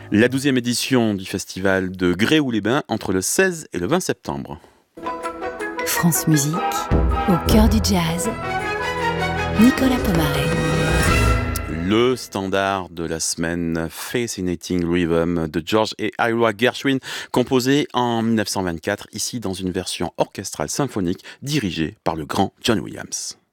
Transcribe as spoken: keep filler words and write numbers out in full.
La douzième édition du festival de Gréoux-les-Bains entre le seize et le vingt septembre. France Musique, au cœur du jazz, Nicolas Pomarez. Le standard de la semaine, Fascinating Rhythm de George et Ira Gershwin, composé en mille neuf cent vingt-quatre, ici dans une version orchestrale symphonique dirigée par le grand John Williams.